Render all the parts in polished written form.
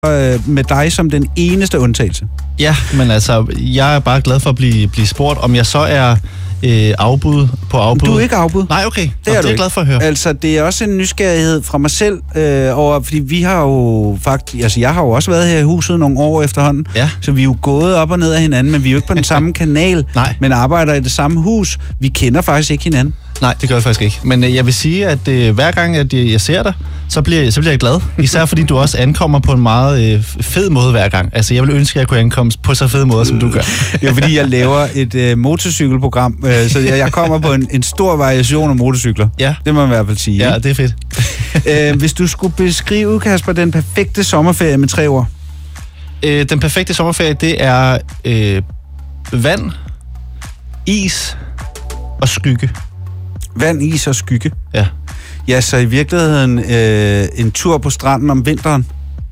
med dig som den eneste undtagelse. Ja, men altså, jeg er bare glad for at blive spurgt, om jeg så er afbud på afbud. Du er ikke afbud. Nej, okay. Det er jeg glad for at høre. Altså, det er også en nysgerrighed fra mig selv over, fordi vi har jo faktisk, altså jeg har jo også været her i huset nogle år efterhånden, så vi er jo gået op og ned af hinanden, men vi er jo ikke på den samme kanal, men arbejder i det samme hus. Vi kender faktisk ikke hinanden. Nej, det gør jeg faktisk ikke. Men jeg vil sige, at hver gang, at jeg ser dig, så bliver jeg glad. Især fordi du også ankommer på en meget fed måde hver gang. Altså, jeg vil ønske, at jeg kunne ankomme på så fed måde, som du gør. Det er fordi, jeg laver et motorcykelprogram, så jeg kommer på en stor variation af motorcykler. Ja. Det må man i hvert fald sige. Ja, det er fedt. Hvis du skulle beskrive, Kasper, den perfekte sommerferie med 3 ord. Den perfekte sommerferie, det er vand, is og skygge. Vand, is og skygge? Ja. Ja, så i virkeligheden en tur på stranden om vinteren?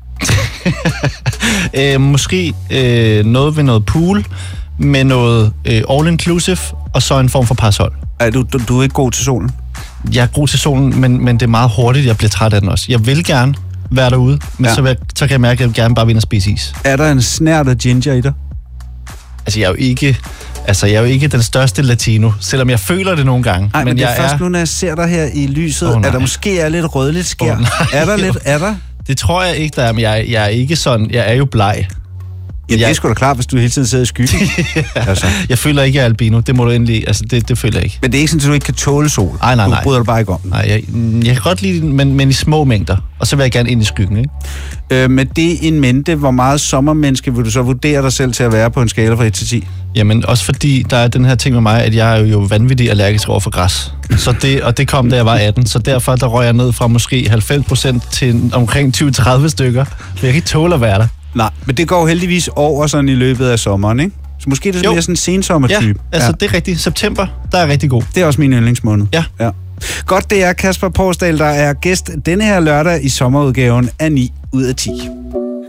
Måske noget ved noget pool, med noget all-inclusive, og så en form for parasol. Du er ikke god til solen? Jeg er god til solen, men det er meget hurtigt, jeg bliver træt af den også. Jeg vil gerne være derude, men så kan jeg mærke, at jeg gerne bare vil ind og spise is. Er der en snert af ginger i dig? Altså, jeg er jo ikke den største latino, selvom jeg føler det nogle gange. Nej, men det er først nu, når jeg ser dig her i lyset, at der måske er lidt rødligt skær. Er der lidt? Er der? Det tror jeg ikke, der er, men jeg er ikke sådan. Jeg er jo bleg. Ja, det er sgu da klart, hvis du hele tiden sidder i skyggen. Altså. Jeg føler ikke, jeg er albino. Det må du endelig... Altså, det føler jeg ikke. Men det er ikke sådan, at du ikke kan tåle sol? Nej. Du bryder dig bare ikke om den? Nej, jeg kan godt lide den, men i små mængder. Og så vil jeg gerne ind i skyggen, ikke? Med det in mente, hvor meget sommermenneske vil du så vurdere dig selv til at være på en skala fra 1 til 10? Jamen, også fordi der er den her ting med mig, at jeg er jo vanvittig allergisk over for græs. Så det kom, da jeg var 18. Så derfor der røg jeg ned fra måske 90% til omkring 20-30 stykker. For jeg kan ikke tåle at være der. Nej, men det går heldigvis over sådan i løbet af sommeren, ikke? Så måske er det mere sådan en sensommertype. Ja, altså det er rigtigt. September, der er rigtig god. Det er også min yndlingsmåned. Ja. Godt, det er Kasper Porsdal, der er gæst denne her lørdag i sommerudgaven af 9 ud af 10.